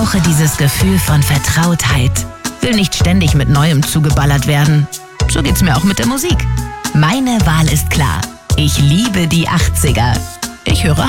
brauche dieses Gefühl von Vertrautheit. Will nicht ständig mit Neuem zugeballert werden. So geht's mir auch mit der Musik. Meine Wahl ist klar. Ich liebe die 80er. Ich höre